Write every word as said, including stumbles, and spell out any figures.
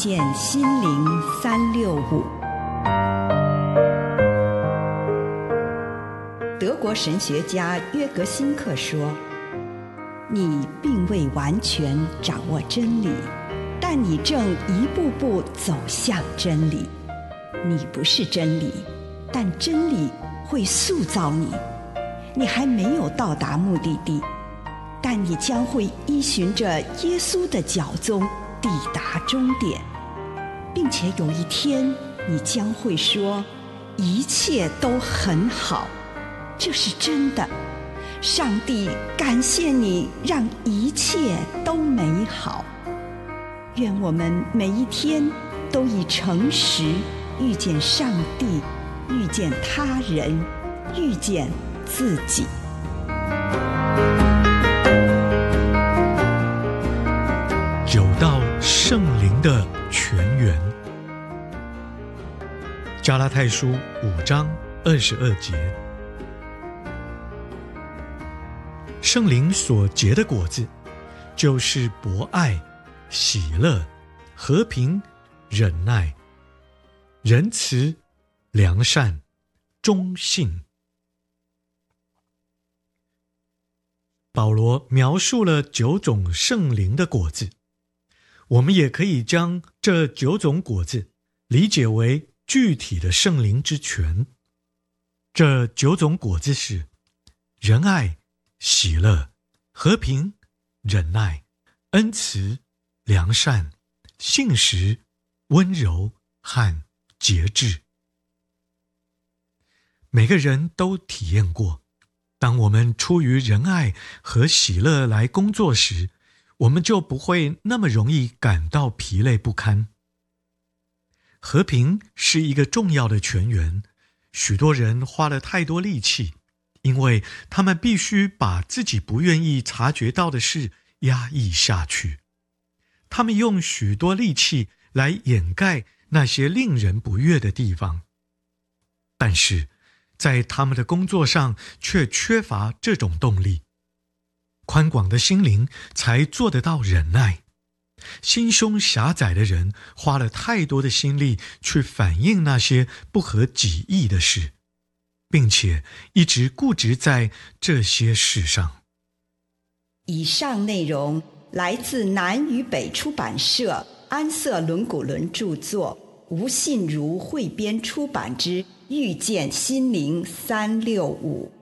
见心灵三六五。德国神学家约格辛克说，你并未完全掌握真理，但你正一步步走向真理。你不是真理，但真理会塑造你。你还没有到达目的地，但你将会依循着耶稣的脚踪抵达终点，并且有一天你将会说，一切都很好。这是真的。上帝感谢你，让一切都美好。愿我们每一天都以诚实遇见上帝，遇见他人，遇见自己。 九道圣灵的泉源。加拉太书五章二十二节。圣灵所结的果子，就是博爱、喜乐、和平、忍耐、仁慈、良善、忠信。保罗描述了九种圣灵的果子，我们也可以将这九种果子理解为具体的圣灵之泉。这九种果子是仁爱、喜乐、和平、忍耐、恩慈、良善、信实、温柔和节制。每个人都体验过，当我们出于仁爱和喜乐来工作时，我们就不会那么容易感到疲累不堪。和平是一个重要的泉源，许多人花了太多力气，因为他们必须把自己不愿意察觉到的事压抑下去。他们用许多力气来掩盖那些令人不悦的地方，但是在他们的工作上却缺乏这种动力。宽广的心灵才做得到忍耐。心胸狭窄的人花了太多的心力去反映那些不合己意的事，并且一直固执在这些事上。 以上内容来自南与北出版社安瑟伦古伦著作，吴信如汇编出版之《遇见心灵三六五》。